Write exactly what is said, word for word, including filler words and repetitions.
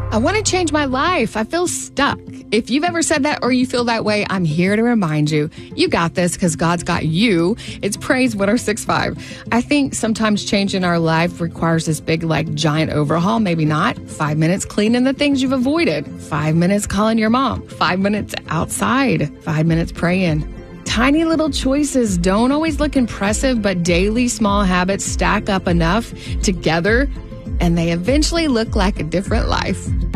I want to change my life. I feel stuck. If you've ever said that or you feel that way, I'm here to remind you, you got this because God's got you. It's Praise one oh six point five. I think sometimes change in our life requires this big, like, giant overhaul. Maybe not. Five minutes cleaning the things you've avoided. Five minutes calling your mom. Five minutes outside. Five minutes praying. Tiny little choices don't always look impressive, but daily small habits stack up enough together, and they eventually look like a different life.